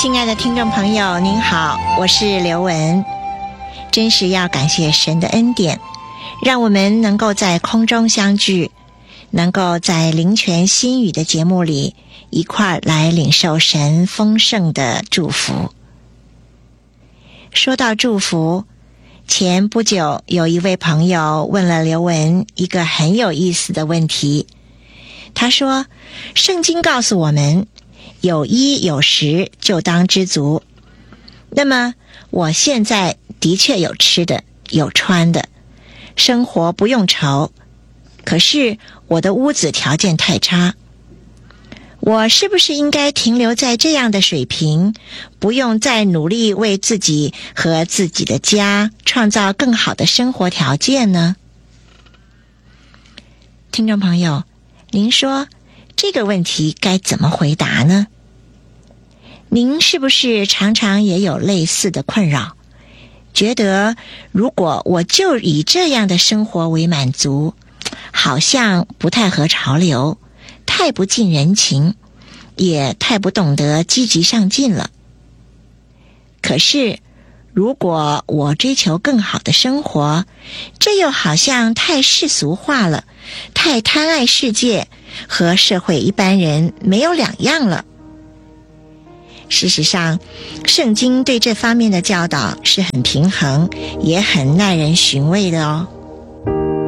亲爱的听众朋友，您好，我是刘雯。真是要感谢神的恩典，让我们能够在空中相聚，能够在灵泉心语的节目里一块儿来领受神丰盛的祝福。说到祝福，前不久有一位朋友问了刘雯一个很有意思的问题。他说，圣经告诉我们，有衣有食就当知足。那么我现在的确有吃的，有穿的，生活不用愁，可是我的屋子条件太差。我是不是应该停留在这样的水平，不用再努力为自己和自己的家创造更好的生活条件呢？听众朋友，您说这个问题该怎么回答呢？您是不是常常也有类似的困扰，觉得如果我就以这样的生活为满足，好像不太合潮流，太不近人情，也太不懂得积极上进了。可是如果我追求更好的生活，这又好像太世俗化了，太贪爱世界，和社会一般人没有两样了。事实上，圣经对这方面的教导是很平衡，也很耐人寻味的哦。